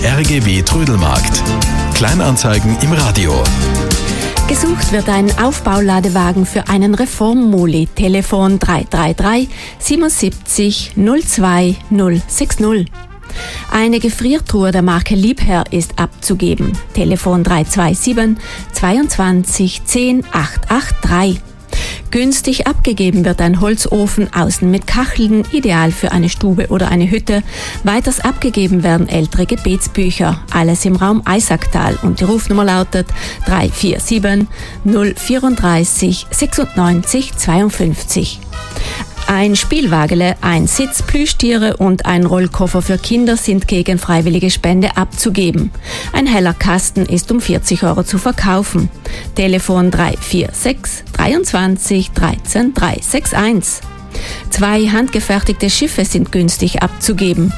RGW Trödelmarkt. Kleinanzeigen im Radio. Gesucht wird ein Aufbauladewagen für einen Reform-Moli. Telefon 333 77 02 060. Eine Gefriertruhe der Marke Liebherr ist abzugeben. Telefon 327 22 10 883. Günstig abgegeben wird ein Holzofen außen mit Kacheln, ideal für eine Stube oder eine Hütte. Weiters abgegeben werden ältere Gebetsbücher. Alles im Raum Eisacktal und die Rufnummer lautet 347 034 96 52. Ein Spielwagele, ein Sitz, Plüschtiere und ein Rollkoffer für Kinder sind gegen freiwillige Spende abzugeben. Ein heller Kasten ist um 40 € zu verkaufen. Telefon 346 23 13 361. 2 handgefertigte Schiffe sind günstig abzugeben.